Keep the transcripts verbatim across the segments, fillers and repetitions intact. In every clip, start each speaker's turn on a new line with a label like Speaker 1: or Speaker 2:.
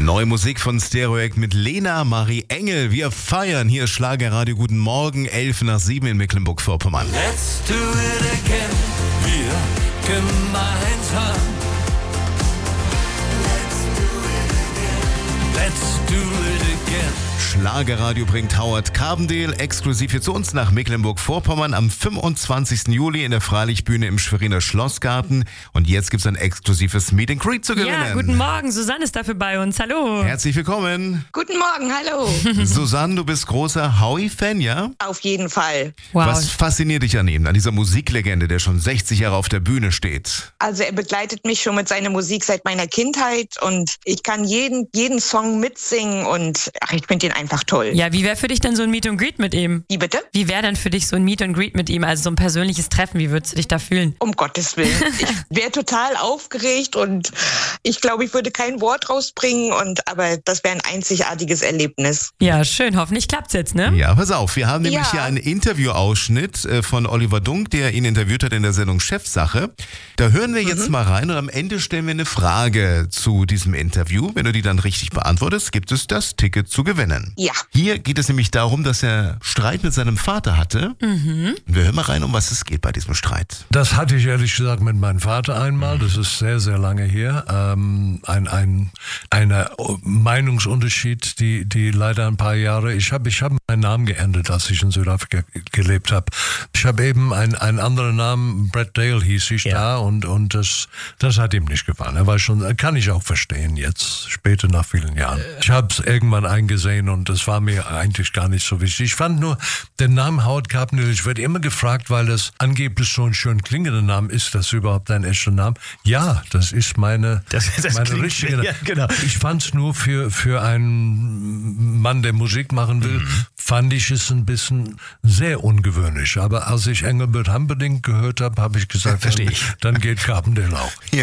Speaker 1: Neue Musik von Stereoact mit Lena Marie Engel. Wir feiern hier Schlagerradio. Guten Morgen, elf nach sieben in Mecklenburg-Vorpommern.
Speaker 2: Let's do it again. Wir gemeinsam. Let's do it again. Let's do it again.
Speaker 1: Schlagerradio bringt Howard Carbendale exklusiv hier zu uns nach Mecklenburg-Vorpommern am fünfundzwanzigsten Juli in der Freilichtbühne im Schweriner Schlossgarten. Und jetzt gibt es ein exklusives Meet and Greet zu gewinnen.
Speaker 3: Ja, guten Morgen. Susanne ist dafür bei uns. Hallo.
Speaker 1: Herzlich willkommen.
Speaker 4: Guten Morgen, hallo.
Speaker 1: Susanne, du bist großer Howie-Fan, ja?
Speaker 4: Auf jeden Fall.
Speaker 3: Wow.
Speaker 1: Was fasziniert dich an ihm, an dieser Musiklegende, der schon sechzig Jahre auf der Bühne steht?
Speaker 4: Also er begleitet mich schon mit seiner Musik seit meiner Kindheit und ich kann jeden, jeden Song mitsingen und ach, ich finde ihn einfach toll.
Speaker 3: Ja, wie wäre für dich denn so ein Meet and Greet mit ihm?
Speaker 4: Wie bitte?
Speaker 3: Wie wäre denn für dich so ein Meet and Greet mit ihm, also so ein persönliches Treffen? Wie würdest du dich da fühlen?
Speaker 4: Um Gottes Willen. Ich wäre total aufgeregt und ich glaube, ich würde kein Wort rausbringen, und aber das wäre ein einzigartiges Erlebnis.
Speaker 3: Ja, schön. Hoffentlich klappt's jetzt, ne?
Speaker 1: Ja, pass auf, wir haben nämlich
Speaker 4: Ja.
Speaker 1: hier einen Interviewausschnitt äh, von Oliver Dunk, der ihn interviewt hat in der Sendung Chefsache. Da hören wir jetzt mal rein und am Ende stellen wir eine Frage zu diesem Interview. Wenn du die dann richtig beantwortest, gibt es das Ticket zu gewinnen.
Speaker 4: Ja.
Speaker 1: Hier geht es nämlich darum, dass er Streit mit seinem Vater hatte. Mhm. Wir hören mal rein, um was es geht bei diesem Streit.
Speaker 5: Das hatte ich ehrlich gesagt mit meinem Vater einmal. Das ist sehr, sehr lange her. Ähm, ein, ein, eine Meinungsunterschied, die, die leider ein paar Jahre... Ich habe ich hab meinen Namen geändert, als ich in Südafrika gelebt habe. Ich habe eben einen, einen anderen Namen, Brett Dale hieß ich
Speaker 3: Ja.
Speaker 5: da, und, und das, das hat ihm nicht gefallen. Er war schon, kann ich auch verstehen jetzt, später nach vielen Jahren. Ich habe es irgendwann eingesehen und das war mir eigentlich gar nicht so wichtig. Ich fand nur den Namen Howard Carbendale, ich werde immer gefragt, weil das angeblich so ein schön klingender Name ist, das überhaupt ein echter Name? Ja, das ist meine,
Speaker 6: Das- das
Speaker 5: meine
Speaker 6: klingt-
Speaker 5: richtige.
Speaker 6: ja, genau.
Speaker 5: Ich fand es nur für, für einen Mann, der Musik machen will,
Speaker 6: Mhm.
Speaker 5: fand ich es ein bisschen sehr ungewöhnlich. Aber als ich Engelbert Humperdinck gehört habe, habe ich gesagt,
Speaker 6: Versteh
Speaker 5: dann,
Speaker 6: ich.
Speaker 5: dann geht Carbendale auch.
Speaker 1: Ja.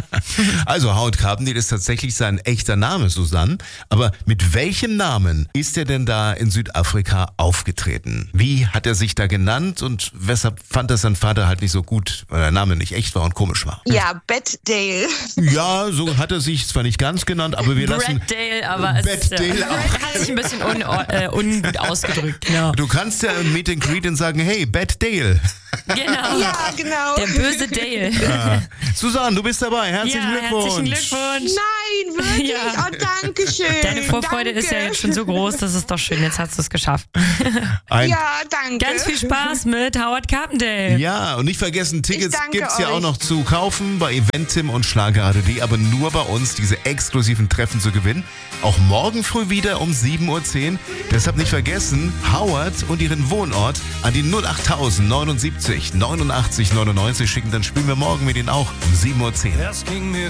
Speaker 1: Also Howard Carbendale ist tatsächlich sein echter Name, Susanne. Aber mit welchem Namen ist er denn da in Südafrika aufgetreten? Wie hat er sich da genannt und weshalb fand das sein Vater halt nicht so gut, weil der Name nicht echt war und komisch war?
Speaker 4: Ja, Bette Dale.
Speaker 1: Ja, so hat er sich zwar nicht ganz genannt, aber wir lassen...
Speaker 3: Brett Dale, aber es
Speaker 1: Brett
Speaker 3: ist,
Speaker 1: Dale
Speaker 3: ja,
Speaker 1: auch.
Speaker 3: hat sich ein bisschen un, äh, ungut ausgedrückt. Genau.
Speaker 1: Du kannst ja im Meet and Greet und sagen, hey, Bette Dale.
Speaker 3: genau.
Speaker 4: Ja, genau.
Speaker 3: Der böse Dale.
Speaker 1: Susanne, du bist dabei. Herzlichen
Speaker 3: ja,
Speaker 1: Glückwunsch.
Speaker 3: herzlichen Glückwunsch.
Speaker 4: Nein, wirklich?
Speaker 3: Ja.
Speaker 4: Oh, danke schön.
Speaker 3: Deine Vorfreude
Speaker 4: danke.
Speaker 3: ist ja jetzt schon so groß, das ist doch schön. Jetzt hast du es geschafft.
Speaker 1: Ein
Speaker 4: Ja, danke.
Speaker 3: Ganz viel Spaß mit Howard Carbendale.
Speaker 1: Ja, und nicht vergessen, Tickets
Speaker 4: Ich danke
Speaker 1: gibt's ja
Speaker 4: euch.
Speaker 1: auch noch zu kaufen bei Eventim und Schlagerradio punkt de, aber nur bei uns diese exklusiven Treffen zu gewinnen. Auch morgen früh wieder um sieben Uhr zehn. Deshalb nicht vergessen, Howard und ihren Wohnort an die null acht tausend neunundsiebzig neunundachtzig neunundneunzig schicken, dann spielen wir morgen mit ihnen auch um sieben Uhr zehn.
Speaker 2: Es ging mir